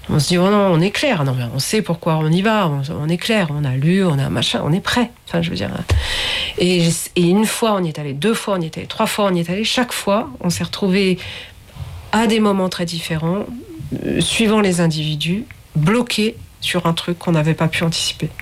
On se dit, oh non, on est clair. Non, mais on sait pourquoi on y va. On est clair. On a lu, on a machin, on est prêt. Enfin, je veux dire. Et une fois, on y est allé. 2 fois, on y est allé. 3 fois, on y est allé. Chaque fois, on s'est retrouvés à des moments très différents, suivant les individus, bloqués sur un truc qu'on n'avait pas pu anticiper.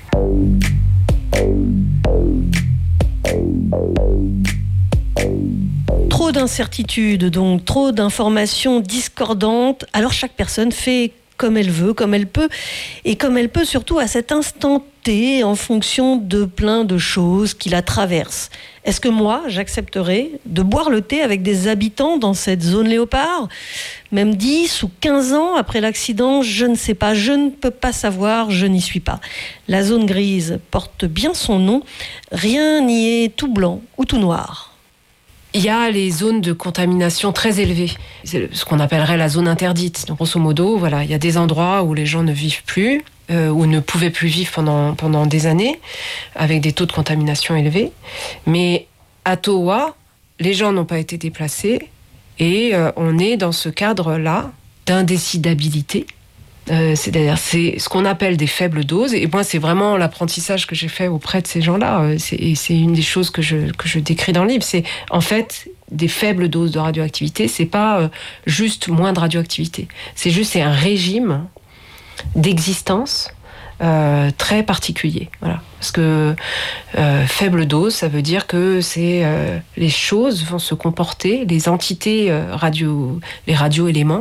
Trop d'incertitudes, donc trop d'informations discordantes. Alors chaque personne fait comme elle veut, comme elle peut, et comme elle peut surtout à cet instant T, en fonction de plein de choses qui la traversent. Est-ce que moi, j'accepterais de boire le thé avec des habitants dans cette zone léopard ? Même 10 ou 15 ans après l'accident, je ne sais pas, je ne peux pas savoir, je n'y suis pas. La zone grise porte bien son nom, rien n'y est tout blanc ou tout noir. Il y a les zones de contamination très élevées, c'est ce qu'on appellerait la zone interdite. Donc, grosso modo, voilà, il y a des endroits où les gens ne vivent plus, ou ne pouvaient plus vivre pendant des années, avec des taux de contamination élevés. Mais à Towa, les gens n'ont pas été déplacés, et on est dans ce cadre-là d'indécidabilité. C'est-à-dire, c'est ce qu'on appelle des faibles doses. Et moi, c'est vraiment l'apprentissage que j'ai fait auprès de ces gens-là. C'est une des choses que je décris dans le livre. C'est, en fait, des faibles doses de radioactivité. C'est pas juste moins de radioactivité. C'est un régime d'existence très particulier. Voilà. Parce que faible dose, ça veut dire que les choses vont se comporter, les entités les radioéléments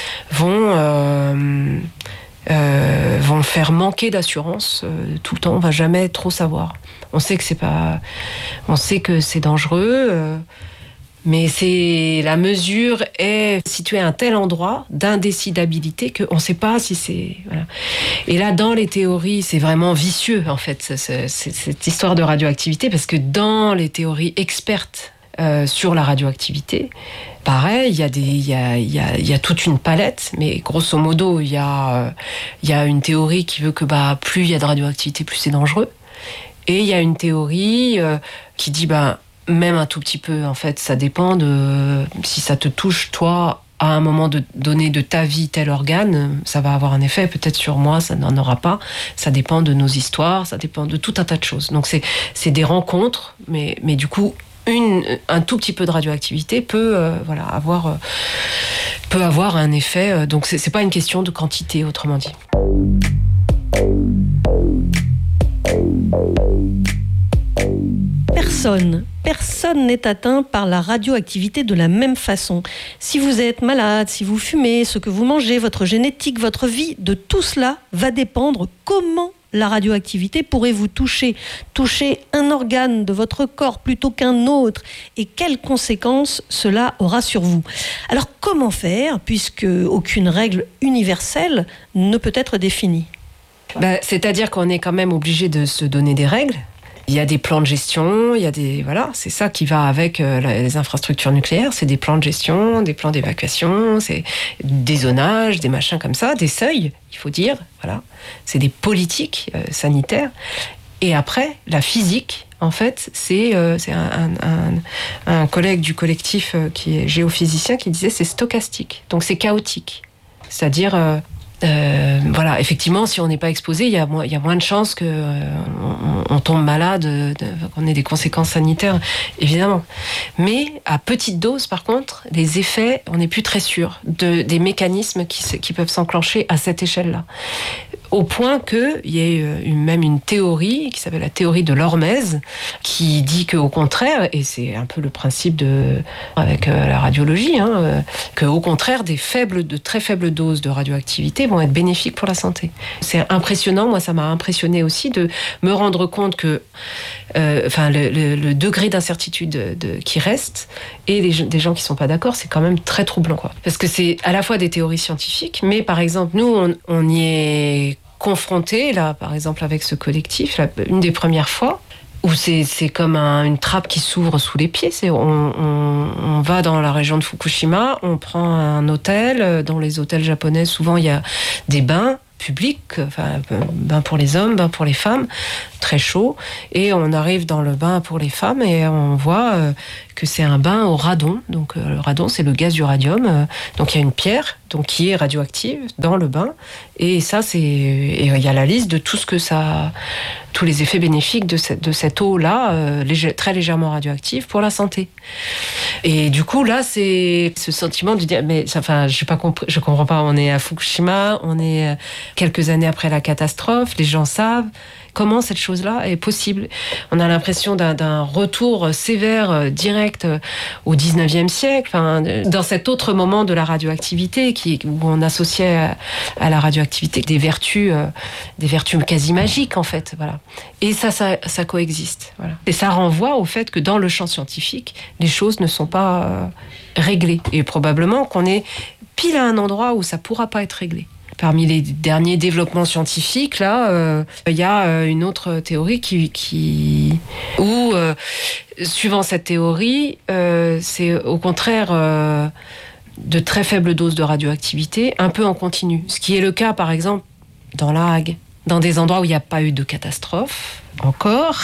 vont faire manquer d'assurance tout le temps. On va jamais trop savoir. On sait que c'est dangereux. Mais la mesure est située à un tel endroit d'indécidabilité qu'on ne sait pas si c'est... Voilà. Et là, dans les théories, c'est vraiment vicieux, en fait, cette histoire de radioactivité, parce que dans les théories expertes sur la radioactivité, pareil, il y a toute une palette, mais grosso modo, il y a une théorie qui veut que plus il y a de radioactivité, plus c'est dangereux. Et il y a une théorie qui dit... même un tout petit peu, en fait, ça dépend de si ça te touche, toi, à un moment donné de ta vie, tel organe, ça va avoir un effet. Peut-être sur moi, ça n'en aura pas. Ça dépend de nos histoires, ça dépend de tout un tas de choses. Donc, c'est des rencontres, mais du coup, un tout petit peu de radioactivité peut avoir un effet. Donc, c'est pas une question de quantité, autrement dit. Personne n'est atteint par la radioactivité de la même façon. Si vous êtes malade, si vous fumez, ce que vous mangez, votre génétique, votre vie, de tout cela va dépendre comment la radioactivité pourrait vous toucher un organe de votre corps plutôt qu'un autre, et quelles conséquences cela aura sur vous. Alors comment faire, puisque aucune règle universelle ne peut être définie ? C'est-à-dire qu'on est quand même obligé de se donner des règles. Il y a des plans de gestion, c'est ça qui va avec les infrastructures nucléaires, c'est des plans de gestion, des plans d'évacuation, c'est des zonages, des machins comme ça, des seuils, il faut dire, voilà. C'est des politiques sanitaires. Et après, la physique, en fait, c'est un collègue du collectif qui est géophysicien qui disait c'est stochastique, donc c'est chaotique. C'est-à-dire... effectivement, si on n'est pas exposé, il y a moins de chances qu'on tombe malade, qu'on ait des conséquences sanitaires, évidemment. Mais à petite dose, par contre, les effets, on n'est plus très sûr des mécanismes qui peuvent s'enclencher à cette échelle-là. Au point qu'il y ait même une théorie qui s'appelle la théorie de l'hormèse, qui dit qu'au contraire, et c'est un peu le principe avec la radiologie, qu'au contraire, de très faibles doses de radioactivité vont être bénéfiques pour la santé. C'est impressionnant, moi ça m'a impressionné aussi de me rendre compte que le degré d'incertitude qui reste, et des gens qui sont pas d'accord, c'est quand même très troublant, quoi. Parce que c'est à la fois des théories scientifiques, mais par exemple, nous, on y est confronté, là, par exemple, avec ce collectif, là, une des premières fois, où c'est comme une trappe qui s'ouvre sous les pieds. On va dans la région de Fukushima, on prend un hôtel. Dans les hôtels japonais, souvent, il y a des bains public, enfin, bain pour les hommes, bain pour les femmes, très chaud. Et on arrive dans le bain pour les femmes et on voit que c'est un bain au radon. Donc le radon, c'est le gaz du radium. Donc il y a une pierre qui est radioactive dans le bain. Et ça, et il y a la liste de tout ce que ça, tous les effets bénéfiques de cette eau-là, très légèrement radioactive pour la santé. Et du coup, là, c'est ce sentiment de dire, mais enfin, je comprends pas. On est à Fukushima, on est quelques années après la catastrophe, les gens savent. Comment cette chose-là est possible? On a l'impression d'un retour sévère, direct au 19e siècle, enfin, dans cet autre moment de la radioactivité où on associait à la radioactivité des vertus quasi magiques, en fait. Voilà. Et ça coexiste. Voilà. Et ça renvoie au fait que dans le champ scientifique, les choses ne sont pas réglées. Et probablement qu'on est pile à un endroit où ça ne pourra pas être réglé. Parmi les derniers développements scientifiques, là, il y a une autre théorie où, suivant cette théorie, c'est au contraire de très faibles doses de radioactivité, un peu en continu. Ce qui est le cas, par exemple, dans La Hague, dans des endroits où il n'y a pas eu de catastrophe, encore.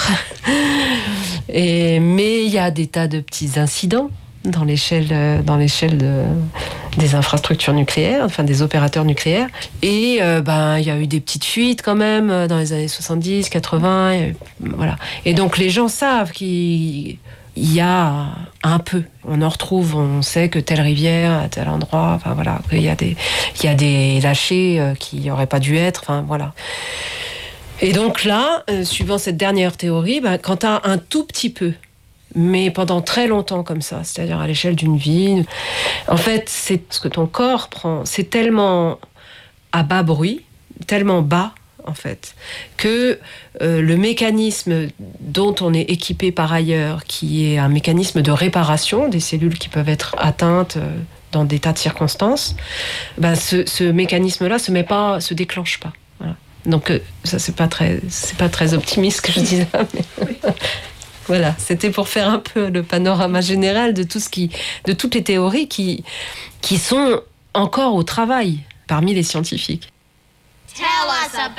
Mais il y a des tas de petits incidents dans l'échelle des infrastructures nucléaires, enfin des opérateurs nucléaires. Et il y a eu des petites fuites quand même dans les années 70, 80, voilà. Et donc les gens savent qu'il y a un peu. On en retrouve, on sait que telle rivière, à tel endroit, enfin voilà, qu'il y a des lâchers qui n'auraient pas dû être, enfin voilà. Et donc là, suivant cette dernière théorie, quand tu as un tout petit peu, mais pendant très longtemps comme ça, c'est-à-dire à l'échelle d'une vie, en fait, c'est ce que ton corps prend, c'est tellement à bas bruit, tellement bas, en fait, que le mécanisme dont on est équipé par ailleurs, qui est un mécanisme de réparation des cellules qui peuvent être atteintes dans des tas de circonstances, ce mécanisme-là se déclenche pas. Voilà. Donc ça, c'est pas très optimiste que je dis ça, mais... Voilà, c'était pour faire un peu le panorama général de toutes les théories qui sont encore au travail parmi les scientifiques.